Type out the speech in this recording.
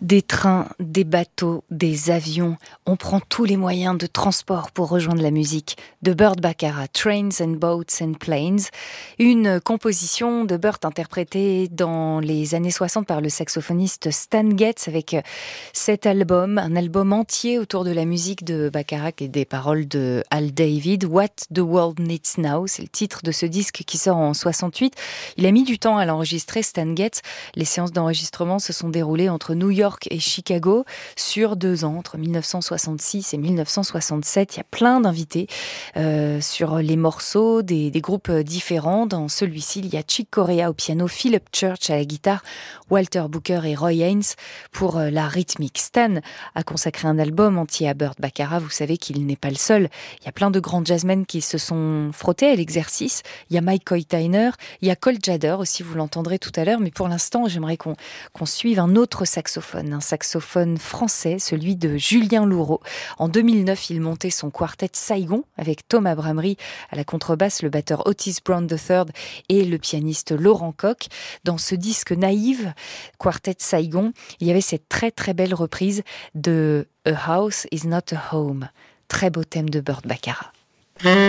Des trains, des bateaux, des avions, on prend tous les moyens de transport pour rejoindre la musique. De Burt Bacharach, Trains and Boats and Planes, une composition de Burt interprétée dans les années 60 par le saxophoniste Stan Getz avec cet album, un album entier autour de la musique de Bacharach et des paroles de Hal David. What the World Needs Now, c'est le titre de ce disque qui sort en 68. Il a mis du temps à l'enregistrer, Stan Getz. Les séances d'enregistrement se sont déroulées entre New York et Chicago sur 2 ans, entre 1966 et 1967. Il y a plein d'invités sur les morceaux des groupes différents. Dans celui-ci, il y a Chick Corea au piano, Philip Church à la guitare, Walter Booker et Roy Haynes pour la rythmique. Stan a consacré un album entier à Burt Bacharach. Vous savez qu'il n'est pas le seul. Il y a plein de grands jazzmen qui se sont frottés à l'exercice. Il y a Mike Hoytiner, il y a Colt Jader aussi, vous l'entendrez tout à l'heure. Mais pour l'instant, j'aimerais qu'on suive un autre saxophone, un saxophone français, celui de Julien Louraud. En 2009, il montait son quartet Saigon avec Tom Abramery à la contrebasse, le batteur Otis Brown III et le pianiste Laurent Koch. Dans ce disque Naïve, quartet Saigon, il y avait cette très très belle reprise de A House is not a Home. Très beau thème de Burt Bacharach.